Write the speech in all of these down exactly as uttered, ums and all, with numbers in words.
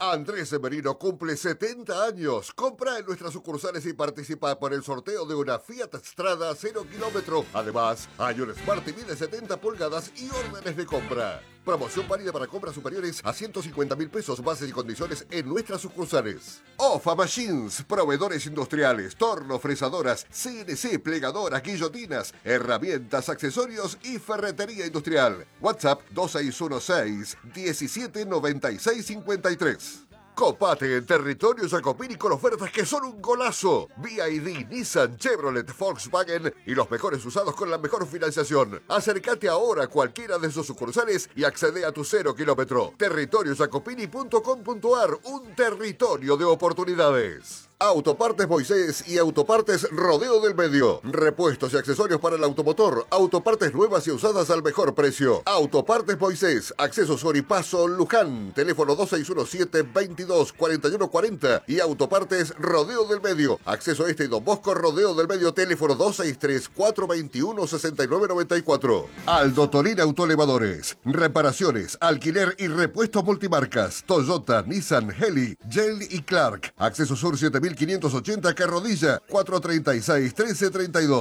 Andrés Severino cumple setenta años. Compra en nuestras sucursales y participa por el sorteo de una Fiat Strada cero kilómetro. Además, hay un Smart T V de setenta pulgadas y órdenes de compra. Promoción válida para compras superiores a ciento cincuenta mil pesos, bases y condiciones en nuestras sucursales. Ofa Machines, proveedores industriales, tornos, fresadoras, C N C, plegadoras, guillotinas, herramientas, accesorios y ferretería industrial. WhatsApp dos seis uno seis, diecisiete noventa y seis cincuenta y tres. Copate en territorio Jacopini con ofertas que son un golazo. B Y D, Nissan, Chevrolet, Volkswagen y los mejores usados con la mejor financiación. Acércate ahora a cualquiera de sus sucursales y accede a tu cero kilómetro. territorio jacopini punto com punto ar, un territorio de oportunidades. Autopartes Moisés y Autopartes Rodeo del Medio. Repuestos y accesorios para el automotor. Autopartes nuevas y usadas al mejor precio. Autopartes Moisés. Acceso Soripaso Luján. Teléfono dos seis uno siete, veintidós, cuarenta y uno cuarenta. Y Autopartes Rodeo del Medio. Acceso Este y Don Bosco Rodeo del Medio. Teléfono dos seis tres, cuatro veintiuno, sesenta y nueve noventa y cuatro. Aldo Torín Autoelevadores. Reparaciones, alquiler y repuestos multimarcas. Toyota, Nissan, Heli, Gel y Clark. Acceso Sur siete mil quinientos ochenta Carrodilla, cuatro treinta y seis, trece treinta y dos.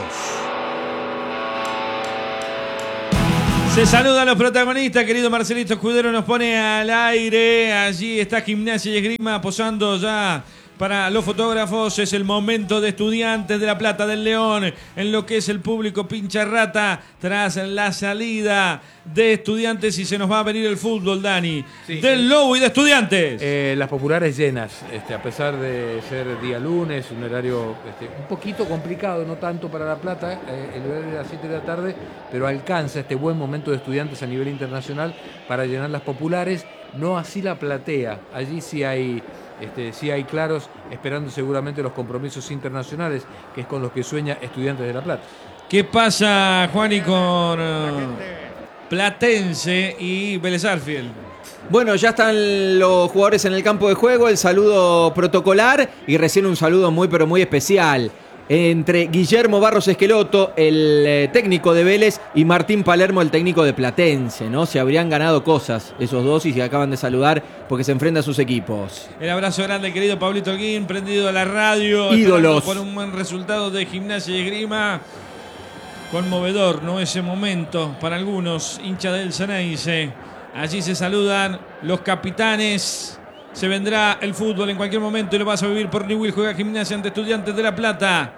Se saluda a los protagonistas, querido Marcelito Escudero nos pone al aire. Allí está Gimnasia y Esgrima posando ya para los fotógrafos. Es el momento de Estudiantes de La Plata del León, en lo que es el público pincha rata, tras la salida de Estudiantes, y se nos va a venir el fútbol, Dani, sí, del Lobo y de Estudiantes. Eh, las populares llenas, este, a pesar de ser día lunes, un horario este, un poquito complicado, no tanto para La Plata, eh, el horario de las siete de la tarde, pero alcanza este buen momento de Estudiantes a nivel internacional para llenar las populares, no así la platea. Allí sí hay... Este, sí hay claros, esperando seguramente los compromisos internacionales, que es con los que sueña Estudiantes de La Plata. ¿Qué pasa, Juani, con uh, Platense y Vélez Sarsfield? Bueno, ya están los jugadores en el campo de juego, el saludo protocolar y recién un saludo muy pero muy especial entre Guillermo Barros Esqueloto, el eh, técnico de Vélez, y Martín Palermo, el técnico de Platense, ¿no? Se habrían ganado cosas esos dos y se acaban de saludar porque se enfrentan a sus equipos. El abrazo grande, querido Pablito Holguín, prendido a la radio. Ídolos. Por un buen resultado de Gimnasia y Esgrima. Conmovedor, ¿no? Ese momento para algunos hinchas del Ceneice. Allí se saludan los capitanes. Se vendrá el fútbol en cualquier momento y lo vas a vivir por Newell. Juega Gimnasia ante Estudiantes de La Plata.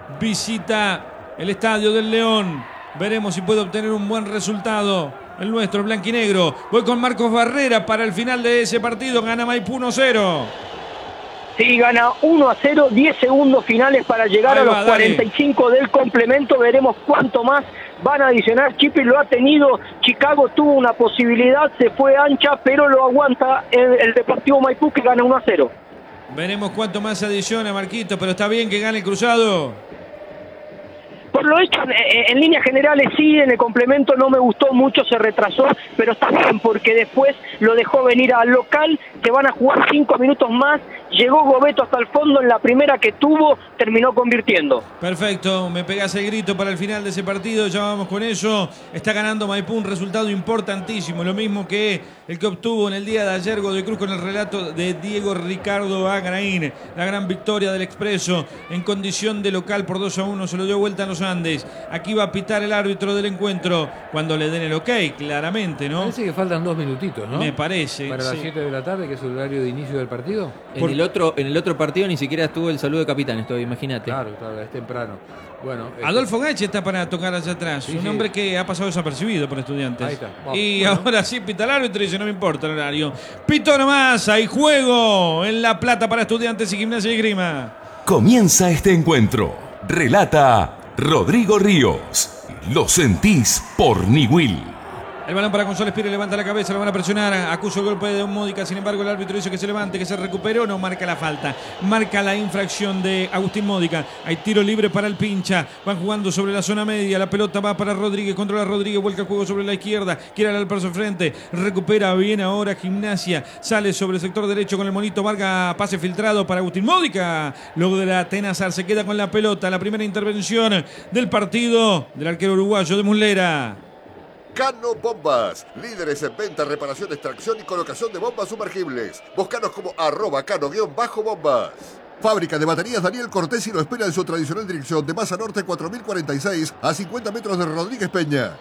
Visita el Estadio del León. Veremos si puede obtener un buen resultado el nuestro blanquinegro. Voy con Marcos Barrera para el final de ese partido. Gana Maipú uno a cero. Sí, gana uno a cero, diez segundos finales para llegar Ahí a los va, cuarenta y cinco del complemento. Veremos cuánto más van a adicionar. Chipi lo ha tenido, Chicago tuvo una posibilidad, se fue ancha, pero lo aguanta el, el Deportivo Maipú, que gana uno a cero. Veremos cuánto más adiciona, Marquito, pero está bien que gane el Cruzado. Por lo hecho, en, en líneas generales sí, en el complemento no me gustó mucho, se retrasó, pero está bien porque después lo dejó venir al local, que van a jugar cinco minutos más, llegó Gobeto hasta el fondo en la primera que tuvo, terminó convirtiendo. Perfecto, me pegas el grito para el final de ese partido, ya vamos con eso. Está ganando Maipú, un resultado importantísimo, lo mismo que el que obtuvo en el día de ayer Godoy Cruz con el relato de Diego Ricardo Agraín. La gran victoria del Expreso en condición de local por dos a uno, se lo dio vuelta a los Andes. Aquí va a pitar el árbitro del encuentro cuando le den el ok, claramente, ¿no? Parece que faltan dos minutitos, ¿no? Me parece. Para las sí. siete de la tarde, que es el horario de inicio del partido. En Por... el otro, en el otro partido ni siquiera estuvo el saludo de capitán, esto, imagínate. Claro, claro, es temprano. Bueno, este... Adolfo Gache está para tocar allá atrás, sí, un sí. hombre que ha pasado desapercibido por Estudiantes. Ahí está. Vamos, y bueno. ahora sí pita el árbitro y dice, no me importa el horario. Pito nomás, hay juego en La Plata para Estudiantes y Gimnasia y Esgrima. Comienza este encuentro. Relata Rodrigo Ríos. Lo sentís por Newell. El balón para González Pires, levanta la cabeza, lo van a presionar, acusa el golpe de Módica, sin embargo el árbitro dice que se levante, que se recuperó, no marca la falta, marca la infracción de Agustín Módica. Hay tiro libre para el pincha, van jugando sobre la zona media, la pelota va para Rodríguez, controla Rodríguez, vuelca el juego sobre la izquierda, quiere al paso frente, recupera bien ahora Gimnasia, sale sobre el sector derecho con el monito Vargas, pase filtrado para Agustín Módica, logra Tenazar, se queda con la pelota, la primera intervención del partido del arquero uruguayo de Muslera. Cano Bombas, líderes en venta, reparación, extracción y colocación de bombas sumergibles. Búscanos como arroba cano-bombas. Fábrica de baterías Daniel Cortés y lo espera en su tradicional dirección de Masa Norte cuatro mil cuarenta y seis a cincuenta metros de Rodríguez Peña.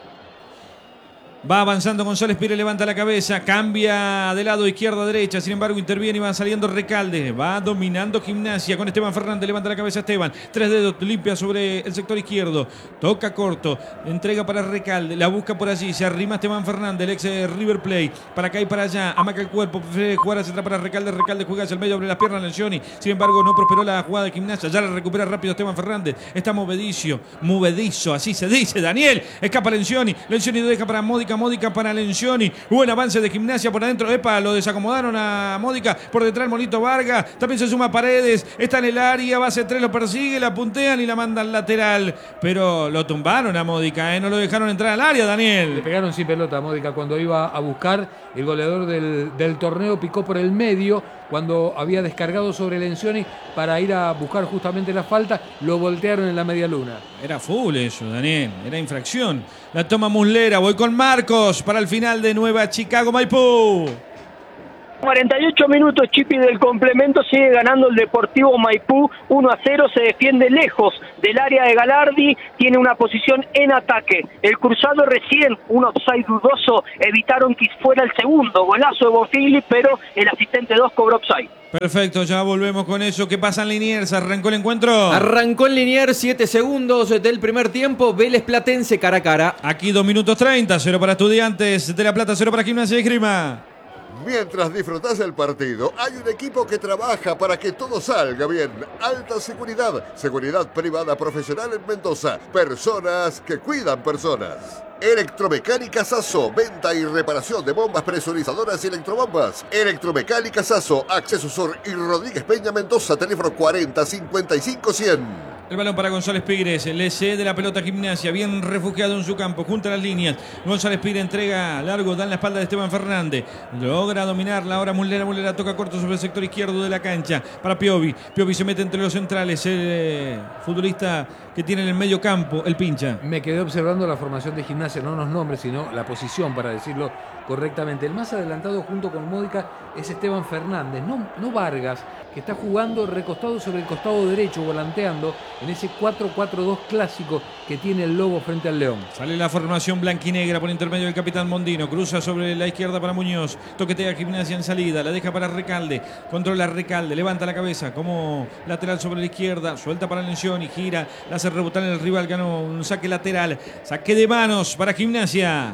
Va avanzando González Pire, levanta la cabeza, cambia de lado izquierda a derecha, sin embargo interviene y va saliendo Recalde, va dominando Gimnasia con Esteban Fernández, levanta la cabeza Esteban, tres dedos, limpia sobre el sector izquierdo, toca corto, entrega para Recalde, la busca por allí, se arrima Esteban Fernández, el ex River Plate, para acá y para allá, amaca el cuerpo, prefiere jugar hacia atrás para Recalde, Recalde juega hacia el medio, abre las piernas, Lencioni, sin embargo no prosperó la jugada de Gimnasia, ya la recupera rápido Esteban Fernández, está movedizo, movedizo, así se dice, Daniel, escapa Lencioni, Lencioni lo deja para Módica, Módica para Lencioni, buen avance de Gimnasia por adentro, epa, lo desacomodaron a Módica, por detrás el Monito Vargas, también se suma Paredes, está en el área, base tres, lo persigue, la puntean y la mandan lateral, pero lo tumbaron a Módica, ¿eh? No lo dejaron entrar al área, Daniel. Le pegaron sin pelota a Módica cuando iba a buscar, el goleador del, del torneo picó por el medio, cuando había descargado sobre Lencioni para ir a buscar justamente la falta, lo voltearon en la media luna. Era full eso, Daniel, era infracción. La toma Muslera, voy con Marcos para el final de Nueva Chicago Maipú. cuarenta y ocho minutos, Chipi, del complemento, sigue ganando el Deportivo Maipú uno a cero, se defiende lejos del área de Galardi, tiene una posición en ataque. El cruzado recién, un offside dudoso, evitaron que fuera el segundo, golazo de Bonfigli, pero el asistente dos cobró offside. Perfecto, ya volvemos con eso. ¿Qué pasa en Liniers? ¿Arrancó el encuentro? Arrancó en Liniers, siete segundos del primer tiempo, Vélez Platense cara a cara. Aquí dos minutos treinta, cero para Estudiantes de La Plata, cero para Gimnasia y Esgrima. Mientras disfrutás del partido, hay un equipo que trabaja para que todo salga bien. Alta seguridad, seguridad privada profesional en Mendoza. Personas que cuidan personas. Electromecánica Sasso, venta y reparación de bombas presurizadoras y electrobombas. Electromecánica Sasso, Acceso Sur y Rodríguez Peña, Mendoza, teléfono cuarenta cincuenta y cinco cien. El balón para González Pires, le cede la pelota a Gimnasia, bien refugiado en su campo, junto a las líneas. González Pires entrega largo, da en la espalda de Esteban Fernández. Logra dominarla, ahora Muslera, Muslera toca corto sobre el sector izquierdo de la cancha. Para Piovi, Piovi se mete entre los centrales, el eh, futbolista que tiene en el medio campo, el pincha. Me quedé observando la formación de Gimnasia, no los nombres, sino la posición, para decirlo correctamente. El más adelantado junto con Módica es Esteban Fernández, no, no Vargas, que está jugando recostado sobre el costado derecho, volanteando en ese cuatro cuatro dos clásico que tiene el Lobo frente al León. Sale la formación blanquinegra por intermedio del capitán Mondino, cruza sobre la izquierda para Muñoz, toquetea Gimnasia en salida, la deja para Recalde, controla Recalde, levanta la cabeza como lateral sobre la izquierda, suelta para Lencioni, gira, la hace rebotar en el rival, ganó un saque lateral, saque de manos para Gimnasia.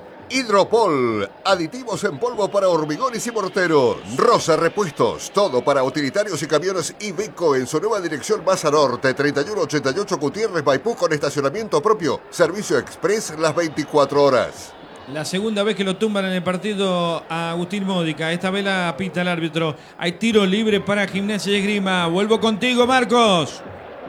Hidropol, aditivos en polvo para hormigones y morteros. Rosa Repuestos, todo para utilitarios y camiones Iveco en su nueva dirección Masa Norte, treinta y uno ochenta y ocho Gutiérrez, Maipú, con estacionamiento propio. Servicio express las veinticuatro horas. La segunda vez que lo tumban en el partido a Agustín Módica. Esta vez la pita el árbitro. Hay tiro libre para Gimnasia y Esgrima. Vuelvo contigo, Marcos.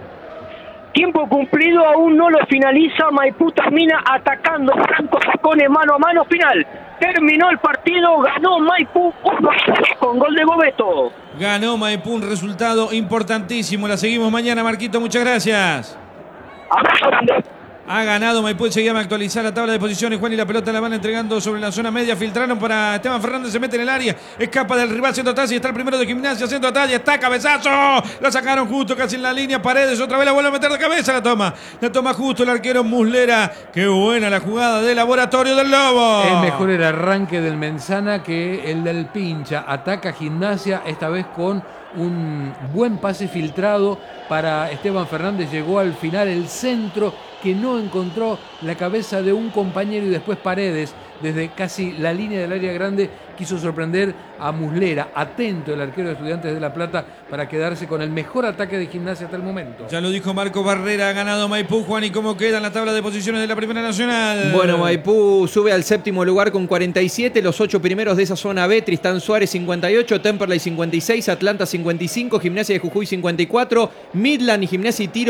Tiempo cumplido, aún no lo finaliza. Maipú termina atacando. Franco Sacone mano a mano, final. Terminó el partido, ganó Maipú uno a cero con gol de Bobeto. Ganó Maipú, un resultado importantísimo. La seguimos mañana, Marquito, muchas gracias. Abrazo grande. Ha ganado Maipú, enseguida me actualizar la tabla de posiciones. Juan y la pelota la van entregando sobre la zona media. Filtraron para Esteban Fernández, se mete en el área. Escapa del rival, centro atrás y está el primero de Gimnasia. Centro atrás y está, cabezazo. La sacaron justo casi en la línea. Paredes otra vez la vuelve a meter de cabeza. La toma. La toma justo el arquero Muslera. Qué buena la jugada de Laboratorio del Lobo. Es mejor el arranque del Menzana que el del Pincha. Ataca Gimnasia, esta vez con un buen pase filtrado para Esteban Fernández. Llegó al final el centro que no encontró la cabeza de un compañero y después Paredes, desde casi la línea del área grande, quiso sorprender a Muslera. Atento el arquero de Estudiantes de La Plata para quedarse con el mejor ataque de Gimnasia hasta el momento. Ya lo dijo Marco Barrera, ha ganado Maipú. Juan, ¿y cómo queda en la tabla de posiciones de la Primera Nacional? Bueno, Maipú sube al séptimo lugar con cuarenta y siete. Los ocho primeros de esa zona B: Tristán Suárez cincuenta y ocho, Temperley cincuenta y seis, Atlanta cincuenta y cinco, Gimnasia de Jujuy cincuenta y cuatro, Midland y Gimnasia y Tiro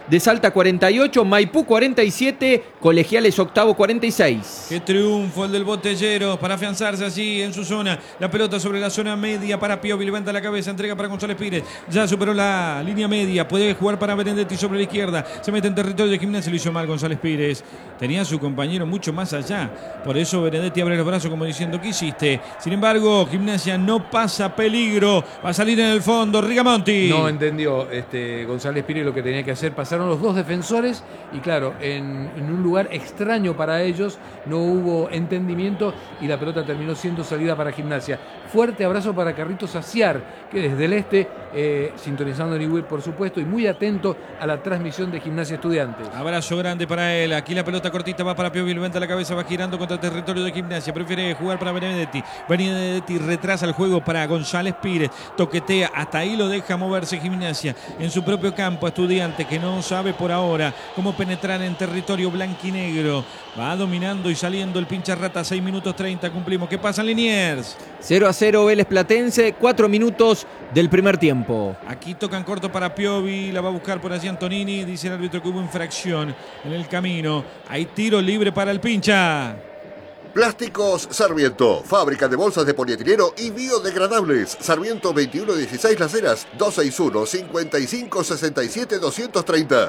de Salta cuarenta y ocho, Maipú cuarenta y siete, Colegiales octavo cuarenta y seis. Qué triunfo el del Botellero para afianzarse así en su zona. La pelota sobre la zona media para Piovi, levanta la cabeza, entrega para González Pires. Ya superó la línea media, puede jugar para Benedetti sobre la izquierda. Se mete en territorio de Gimnasia, lo hizo mal González Pires. Tenía a su compañero mucho más allá. Por eso Benedetti abre los brazos como diciendo, ¿qué hiciste? Sin embargo, Gimnasia no pasa peligro. Va a salir en el fondo Rigamonti. No entendió este, González Pires lo que tenía que hacer. Pasaron los dos defensores y claro, en, en un lugar extraño para ellos, no hubo entendimiento y la pelota terminó siendo salida para Gimnasia. Fuerte abrazo para Carlitos Aciar, que desde el este, eh, sintonizando Newell por supuesto, y muy atento a la transmisión de Gimnasia Estudiantes. Abrazo grande para él. Aquí la pelota cortita va para Piovi, levanta la cabeza, va girando contra el territorio de Gimnasia. Prefiere jugar para Benedetti. Benedetti retrasa el juego para González Pires. Toquetea, hasta ahí lo deja moverse Gimnasia. En su propio campo, Estudiante, que no sabe por ahora cómo penetrar en territorio blanquinegro. Va dominando y saliendo el pincha rata. seis minutos treinta, cumplimos. ¿Qué pasa en Liniers? cero a cero Vélez Platense, cuatro minutos del primer tiempo. Aquí tocan corto para Piovi, la va a buscar por allí Antonini. Dice el árbitro que hubo infracción en el camino. Hay tiro libre para el pincha. Plásticos Sarmiento, fábrica de bolsas de polietileno y biodegradables. Sarmiento veintiuno dieciséis Las Heras, doscientos sesenta y uno, cincuenta y cinco, sesenta y siete, doscientos treinta.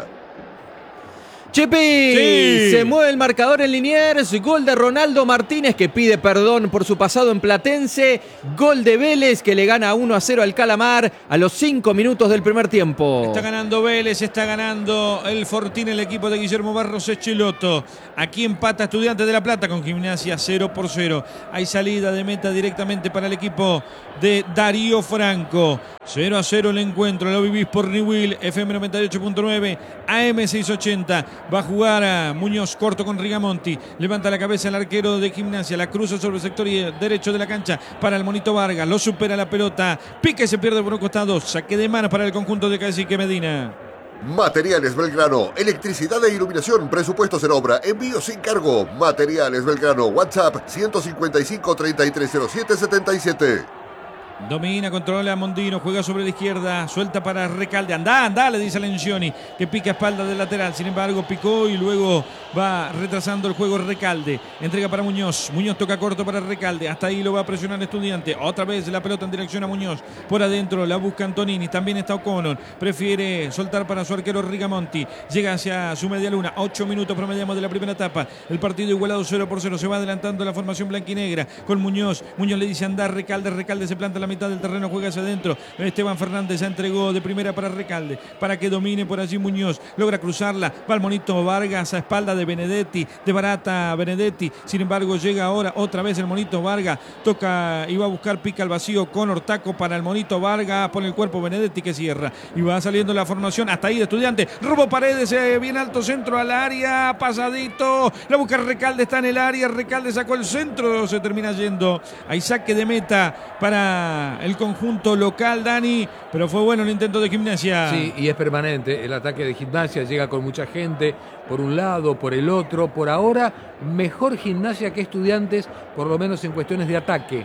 Chepi, sí. Se mueve el marcador en Liniers, gol de Ronaldo Martínez que pide perdón por su pasado en Platense, gol de Vélez que le gana uno a cero al Calamar a los cinco minutos del primer tiempo. Está ganando Vélez, está ganando el Fortín, el equipo de Guillermo Barros Echeloto. Aquí empata Estudiantes de La Plata con Gimnasia cero por cero. Hay salida de meta directamente para el equipo de Darío Franco. cero a cero el encuentro, lo vivís por Newell, F M noventa y ocho punto nueve, A M seiscientos ochenta. Va a jugar a Muñoz corto con Rigamonti. Levanta la cabeza el arquero de Gimnasia. La cruza sobre el sector derecho de la cancha para el Monito Vargas. Lo supera la pelota. Pica y se pierde por un costado. Saque de manos para el conjunto de Cacique Medina. Materiales Belgrano, electricidad e iluminación, presupuestos en obra, envío sin cargo. Materiales Belgrano, WhatsApp ciento cincuenta y cinco, treinta y tres cero siete, setenta y siete. Domina, controla a Mondino, juega sobre la izquierda, suelta para Recalde. Andá, andá, le dice a Lencioni, que pica espalda del lateral. Sin embargo, picó y luego va retrasando el juego Recalde. Entrega para Muñoz. Muñoz toca corto para Recalde. Hasta ahí lo va a presionar Estudiante. Otra vez la pelota en dirección a Muñoz. Por adentro la busca Antonini. También está O'Connor. Prefiere soltar para su arquero Rigamonti. Llega hacia su media luna. Ocho minutos promediamos de la primera etapa. El partido igualado cero por cero. Se va adelantando la formación blanquinegra con Muñoz. Muñoz le dice andar Recalde. Recalde se planta la mitad del terreno, juega hacia adentro. Esteban Fernández ya entregó de primera para Recalde, para que domine por allí Muñoz, logra cruzarla, va el Monito Vargas a espalda de Benedetti, de Barata Benedetti. Sin embargo llega ahora otra vez el Monito Vargas, toca y va a buscar, pica al vacío con Ortaco para el Monito Vargas, pone el cuerpo Benedetti que cierra y va saliendo la formación hasta ahí de Estudiante. Robo Paredes, eh, bien alto centro al área, pasadito, la busca Recalde, está en el área, Recalde sacó el centro, se termina yendo. Hay saque de meta para el conjunto local, Dani, pero fue bueno el intento de Gimnasia. Sí, y es permanente. El ataque de Gimnasia llega con mucha gente, por un lado, por el otro. Por ahora, mejor Gimnasia que Estudiantes, por lo menos en cuestiones de ataque.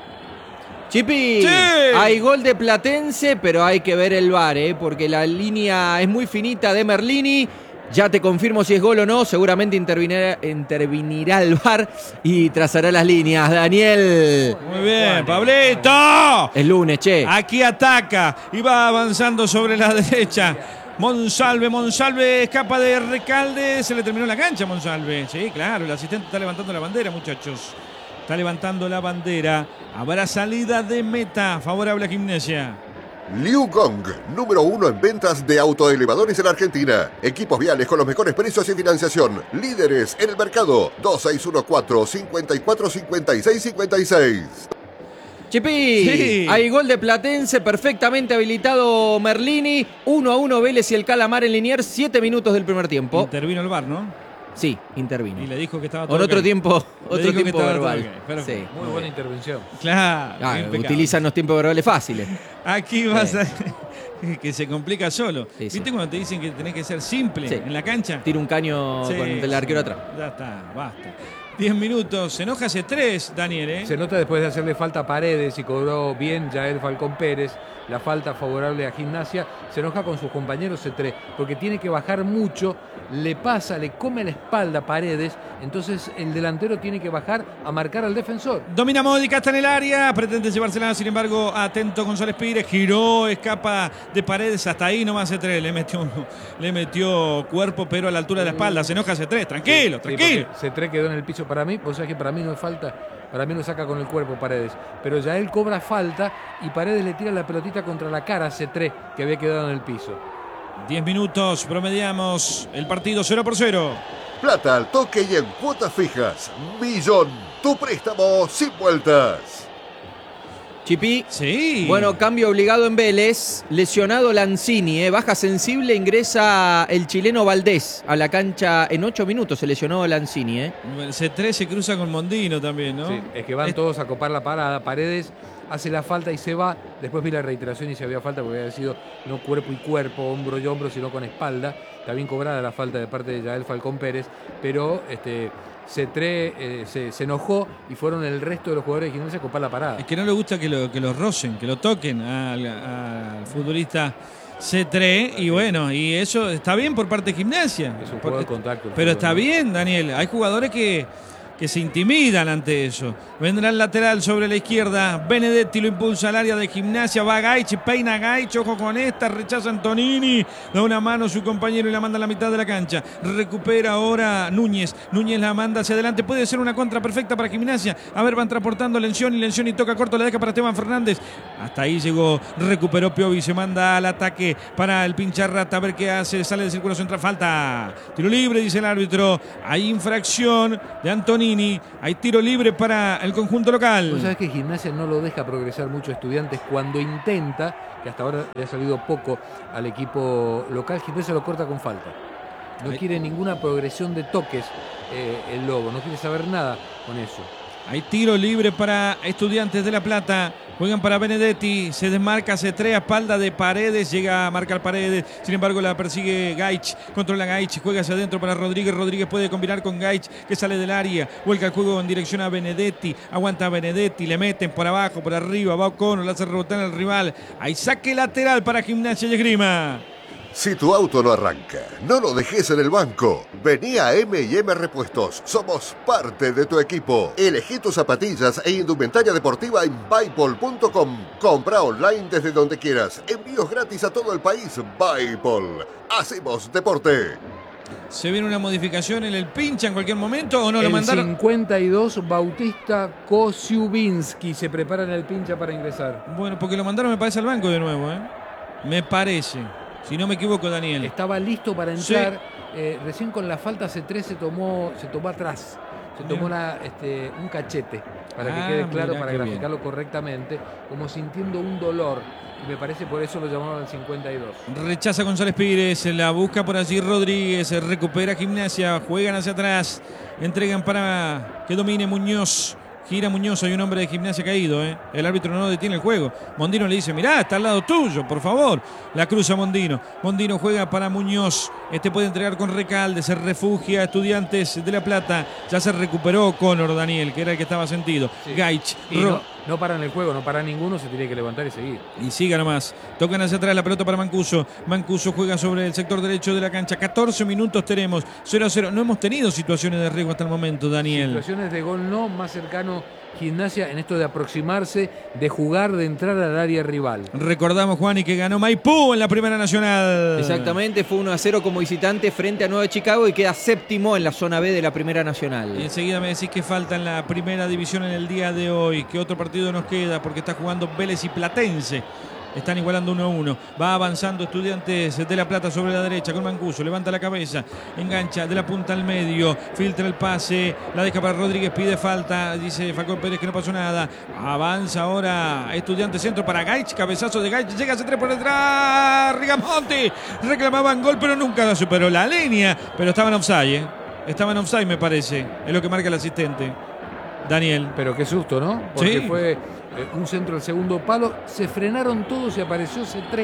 Chipi, sí. Hay gol de Platense, pero hay que ver el V A R, ¿eh? Porque la línea es muy finita de Merlini. Ya te confirmo si es gol o no. Seguramente intervinirá, intervinirá el V A R y trazará las líneas. Daniel. Muy bien, Pablito. Es lunes, che. Aquí ataca y va avanzando sobre la derecha. Monsalve, Monsalve escapa de Recalde. Se le terminó la cancha a Monsalve. Sí, claro, el asistente está levantando la bandera, muchachos. Está levantando la bandera. Habrá salida de meta favorable a Gimnasia. Liu Gong, número uno en ventas de autoelevadores en Argentina. Equipos viales con los mejores precios y financiación. Líderes en el mercado. dos seis uno cuatro, cinco cuatro, cinco seis cinco seis. Chipi, sí. Hay gol de Platense, perfectamente habilitado Merlini. uno a uno Vélez y el Calamar en Liniers, siete minutos del primer tiempo. Intervino el V A R, ¿no? Sí, intervino. Y le dijo que estaba todo O en otro okay. tiempo, Le otro dijo tiempo que estaba verbal. todo okay. Sí. Muy buena intervención. Claro. Ah, impecable. utilizan los tiempos verbales fáciles. Aquí vas a... que se complica solo. Sí, sí. ¿Viste cuando te dicen que tenés que ser simple Sí. en la cancha? Tira un caño Sí, con el arquero atrás. Ya está, basta. diez minutos. Se enoja hace tres, Daniel, ¿eh? Se nota después de hacerle falta a Paredes y cobró bien Yael Falcón Pérez la falta favorable a Gimnasia. Se enoja con sus compañeros C tres porque tiene que bajar mucho, le pasa, le come la espalda a Paredes, entonces el delantero tiene que bajar a marcar al defensor. Domina Módica, está en el área, pretende llevársela, sin embargo, atento González Pires, giró, escapa de Paredes, hasta ahí nomás C tres, le metió, le metió cuerpo, pero a la altura de la espalda. Se enoja C tres, tranquilo, Sí, tranquilo. C tres quedó en el piso para mí, vos sabés que para mí no es falta, para mí lo saca con el cuerpo Paredes, pero ya él cobra falta y Paredes le tira la pelotita contra la cara a C tres, que había quedado en el piso. diez minutos, promediamos el partido cero por cero. Plata al toque y en cuotas fijas. Millón, tu préstamo sin vueltas. Chipi. Sí. Bueno, cambio obligado en Vélez. Lesionado Lanzini, eh. baja sensible. Ingresa el chileno Valdés a la cancha en ocho minutos. Se lesionó Lanzini. Eh. C tres se cruza con Mondino también, ¿no? Sí, es que van Es- todos a copar la parada. Paredes hace la falta y se va. Después vi la reiteración y si había falta porque había sido no cuerpo y cuerpo, hombro y hombro, sino con espalda. Está bien cobrada la falta de parte de Yael Falcón Pérez, pero este, C tres eh, se, se enojó y fueron el resto de los jugadores de Gimnasia a copar la parada. Es que no le gusta que lo, que lo rocen, que lo toquen al, al futbolista C tres. Y bueno, y eso está bien por parte de Gimnasia. Es un juego de contacto. el Pero fútbol, está ¿no? bien, Daniel. Hay jugadores que, que se intimidan ante eso. Vendrá el lateral sobre la izquierda. Benedetti lo impulsa al área de Gimnasia. Va Gaich, peina Gaich. Ojo con esta. Rechaza Antonini. Da una mano a su compañero y la manda a la mitad de la cancha. Recupera ahora Núñez. Núñez la manda hacia adelante. Puede ser una contra perfecta para Gimnasia. A ver, van transportando Lencioni. Lencioni toca corto. La deja para Esteban Fernández. Hasta ahí llegó. Recuperó Piovi. Se manda al ataque para el pincharrata. A ver qué hace. Sale de circulación tras falta. Tiro libre, dice el árbitro. Hay infracción de Antonini. Hay tiro libre para el conjunto local. Vos sabés que Gimnasia no lo deja progresar mucho a Estudiantes cuando intenta, que hasta ahora le ha salido poco al equipo local, Gimnasia lo corta con falta. No Ahí- quiere ninguna progresión de toques eh, el Lobo, no quiere saber nada con eso. Hay tiro libre para Estudiantes de La Plata. Juegan para Benedetti. Se desmarca C tres a espalda de Paredes. Llega a marcar Paredes. Sin embargo, la persigue Gaich. Controla Gaich. Juega hacia adentro para Rodríguez. Rodríguez puede combinar con Gaich, que sale del área. Vuelca el juego en dirección a Benedetti. Aguanta a Benedetti. Le meten por abajo, por arriba. Va O'Connor. Le hace rebotar al rival. Hay saque lateral para Gimnasia y Esgrima. Si tu auto no arranca, no lo dejes en el banco. Vení a M y M Repuestos. Somos parte de tu equipo. Elegí tus zapatillas e indumentaria deportiva en Bipol punto com. Compra online desde donde quieras. Envíos gratis a todo el país. Bipol. Hacemos deporte. ¿Se viene una modificación en el pincha en cualquier momento o no lo el mandaron? cincuenta y dos, Bautista Kosiubinski se prepara en el pincha para ingresar. Bueno, porque lo mandaron, me parece, al banco de nuevo, ¿eh? Me parece. Si no me equivoco, Daniel. Estaba listo para entrar. Eh, recién con la falta C tres se tomó, se tomó atrás. Se tomó la, este, un cachete, para Ah, que quede claro, mirá para qué graficarlo correctamente, como sintiendo un dolor. Y me parece por eso lo llamaron al cincuenta y dos. Rechaza González Pires, la busca por allí Rodríguez, recupera Gimnasia, juegan hacia atrás, entregan para que domine Muñoz. Gira Muñoz, hay un hombre de Gimnasia caído, ¿eh? El árbitro no detiene el juego. Mondino le dice, mirá, está al lado tuyo, por favor. La cruza Mondino. Mondino juega para Muñoz. Este puede entregar con Recalde, se refugia Estudiantes de La Plata. Ya se recuperó Connor, Daniel, que era el que estaba sentido. Sí. Gaich, Y Ro- no, no paran el juego, no para ninguno, se tiene que levantar y seguir. Y siga nomás. Tocan hacia atrás la pelota para Mancuso. Mancuso juega sobre el sector derecho de la cancha. catorce minutos tenemos. cero a cero. No hemos tenido situaciones de riesgo hasta el momento, Daniel. Situaciones de gol no, más cercano Gimnasia en esto de aproximarse, de jugar, de entrar al área rival. Recordamos, Juani, que ganó Maipú en la Primera Nacional. Exactamente, fue uno a cero como visitante frente a Nueva Chicago y queda séptimo en la zona B de la Primera Nacional. Y enseguida me decís que falta en la Primera División en el día de hoy. ¿Qué otro partido nos queda? Porque está jugando Vélez y Platense. Están igualando uno a uno. Va avanzando Estudiantes de La Plata sobre la derecha con Mancuso. Levanta la cabeza. Engancha de la punta al medio. Filtra el pase. La deja para Rodríguez. Pide falta. Dice Falcón Pérez que no pasó nada. Avanza ahora Estudiantes. Centro para Gaich. Cabezazo de Gaich. Llega a C tres por detrás. Rigamonti. Reclamaban gol, pero nunca superó la línea. Pero estaban offside, ¿eh? Estaban offside, me parece. Es lo que marca el asistente. Daniel. Pero qué susto, ¿no? Porque Sí. fue eh, un centro al segundo palo, se frenaron todos y apareció C tres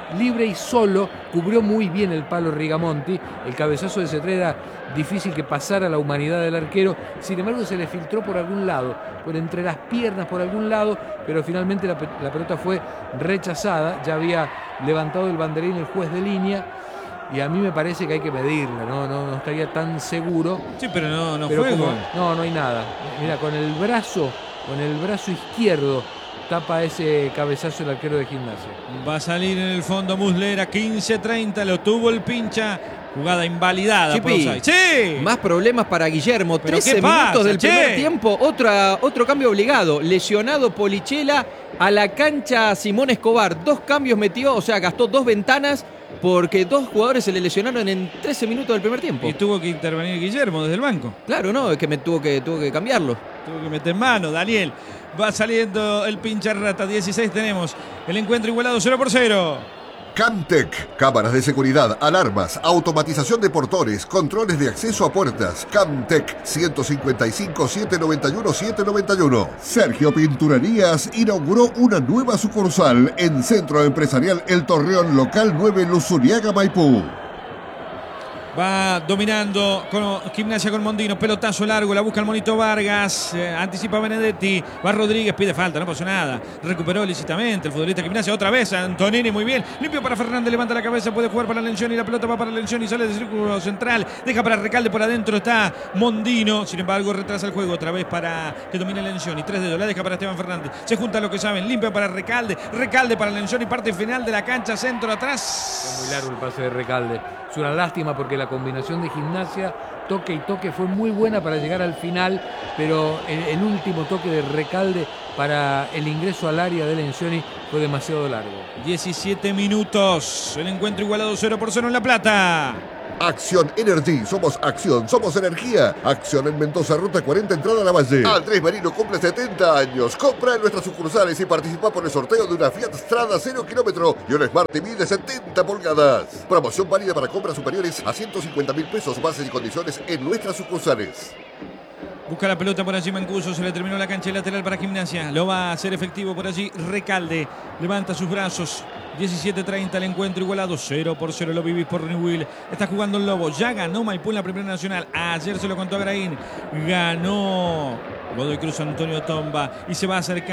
libre y solo, cubrió muy bien el palo Rigamonti. El cabezazo de Cetré era difícil que pasara la humanidad del arquero, sin embargo se le filtró por algún lado, por entre las piernas por algún lado, pero finalmente la, la pelota fue rechazada. Ya había levantado el banderín el juez de línea y a mí me parece que hay que medirla, no, no, no estaría tan seguro. Sí, pero no, no pero fue como, gol. no, no hay nada. Mira, con el brazo, con el brazo izquierdo tapa ese cabezazo el arquero de Gimnasia. Va a salir en el fondo Muslera, quince treinta, lo tuvo el pincha. Jugada invalidada. Chipi, por sí. Más problemas para Guillermo. ¿Pero trece qué pasa, minutos del che? primer tiempo. Otra, otro cambio obligado. Lesionado Polichela. A la cancha Simón Escobar. Dos cambios metió, o sea, gastó dos ventanas porque dos jugadores se le lesionaron en trece minutos del primer tiempo. Y tuvo que intervenir Guillermo desde el banco. Claro, no, es que me tuvo que, tuvo que cambiarlo. Tuvo que meter mano, Daniel. Va saliendo el pincha rata. dieciséis tenemos. El encuentro igualado cero por cero. Camtec, cámaras de seguridad, alarmas, automatización de portones, controles de acceso a puertas. Camtec, ciento cincuenta y cinco, setecientos noventa y uno, setecientos noventa y uno. Sergio Pinturerías inauguró una nueva sucursal en Centro Empresarial El Torreón, local nueve, Luzuriaga, Maipú. Va dominando con Gimnasia con Mondino, pelotazo largo, la busca el Monito Vargas, eh, anticipa Benedetti, va Rodríguez, pide falta, no pasó nada, recuperó lícitamente el futbolista de Gimnasia, otra vez Antonini, muy bien, limpio para Fernández, levanta la cabeza, puede jugar para Lencioni, la pelota va para Lencioni, sale del círculo central, deja para Recalde, por adentro está Mondino, sin embargo retrasa el juego otra vez para que domine Lencioni, tres dedos, la deja para Esteban Fernández, se junta lo que saben, limpio para Recalde, Recalde para Lencioni, parte final de la cancha, centro atrás. Fue muy largo el pase de Recalde. Es una lástima porque la combinación de Gimnasia, toque y toque, fue muy buena para llegar al final, pero el, el último toque de Recalde para el ingreso al área de Lencioni fue demasiado largo. diecisiete minutos, el encuentro igualado cero por cero en La Plata. Acción Energy, somos acción, somos energía. Acción en Mendoza, ruta cuarenta, entrada a la Valle. Andrés Marino cumple setenta años. Compra en nuestras sucursales y participa por el sorteo de una Fiat Strada cero kilómetro y un Smart T V de setenta pulgadas. Promoción válida para compras superiores a ciento cincuenta mil pesos, bases y condiciones en nuestras sucursales. Busca la pelota por allí Mancuso, se le terminó la cancha lateral para Gimnasia. Lo va a hacer efectivo por allí Recalde. Levanta sus brazos. diecisiete treinta el encuentro igualado. cero por cero lo vivís por Newell. Está jugando el Lobo. Ya ganó Maipú en la Primera Nacional. Ayer se lo contó a Graín. Ganó Godoy Cruz Antonio Tomba. Y se va a acercar.